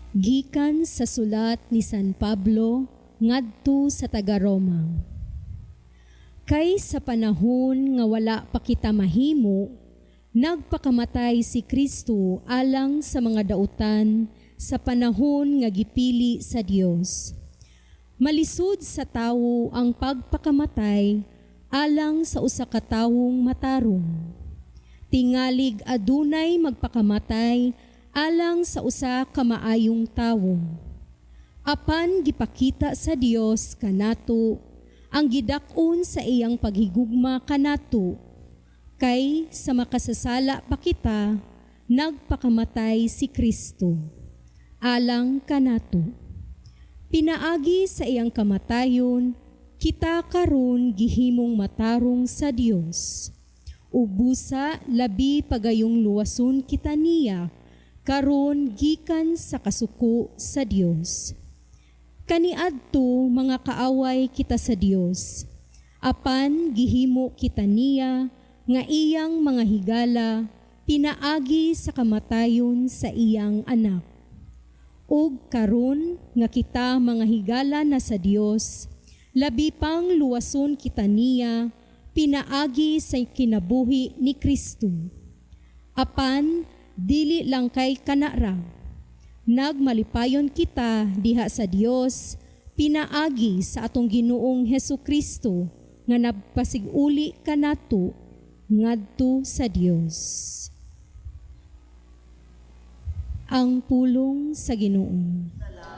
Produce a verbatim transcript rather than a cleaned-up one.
Gikan sa sulat ni San Pablo ngadto sa taga-Roma. Kay sa panahon nga wala pa kita mahimo, nagpakamatay si Kristo alang sa mga dautan sa panahon nga gipili sa Dios. Malisod sa tawo ang pagpakamatay alang sa usa ka tawong matarong. Tingalig adunay magpakamatay alang sa usa ka maayong tawo. Apan gipakita sa Dios kanato ang gidak-on sa iyang paghigugma kanato, kay sa makasasala pa kita nagpakamatay si Kristo alang kanato. Pinaagi sa iyang kamatayon kita karon gihimong matarong sa Dios. Ubusa labi pagayong luwason kita niya karon gikan sa kasuko sa Dios. Kaniadto mga kaaway kita sa Dios, apan gihimo kita niya nga iyang mga higala pinaagi sa kamatayon sa iyang anak. Ug karon nga kita mga higala na sa Dios, labi pang luwason kita niya pinaagi sa kinabuhi ni Kristo. Apan dili lang kay kanara, nagmalipayon kita diha sa Dios pinaagi sa atong Ginoong Hesukristo nga nagpasiguli kanato ngadto sa Dios. Ang pulong sa Ginoo.